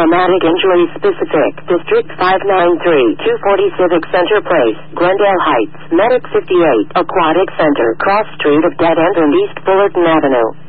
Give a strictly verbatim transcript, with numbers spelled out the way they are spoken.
Traumatic Injury Specific, District five ninety-three, two forty Civic Center Place, Glendale Heights, Medic fifty-eight, Aquatic Center, Cross Street of Dead End and East Fullerton Avenue.